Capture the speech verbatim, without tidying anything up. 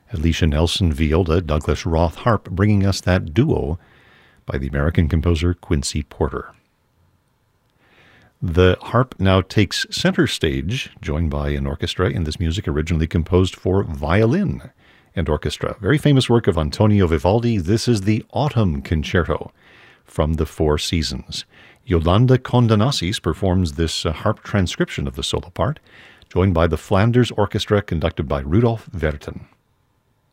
Alicia Nelson viola, Douglas Roth harp, bringing us that duo by the American composer Quincy Porter. The harp now takes center stage, joined by an orchestra in this music originally composed for violin and orchestra. Very famous work of Antonio Vivaldi. This is the Autumn Concerto from the Four Seasons. Yolanda Condanassis performs this uh, harp transcription of the solo part, joined by the Flanders Orchestra conducted by Rudolf Verten.